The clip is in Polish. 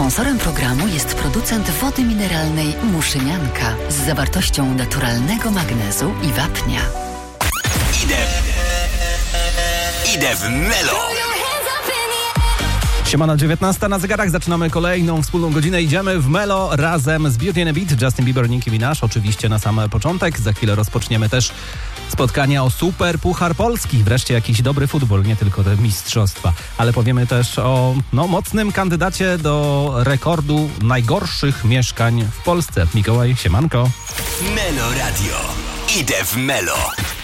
Sponsorem programu jest producent wody mineralnej Muszynianka z zawartością naturalnego magnezu i wapnia. Idę w Melo. Siemano, 19 na zegarach, zaczynamy kolejną wspólną godzinę. Idziemy w Melo razem z Beauty and the Beat, Justin Bieber, Nicki Minaj, oczywiście na sam początek. Za chwilę rozpoczniemy też spotkania o Super Puchar Polski. Wreszcie jakiś dobry futbol, nie tylko te mistrzostwa. Ale powiemy też o mocnym kandydacie do rekordu najgorszych mieszkań w Polsce. Mikołaj, siemanko. Melo Radio. Idę w Melo.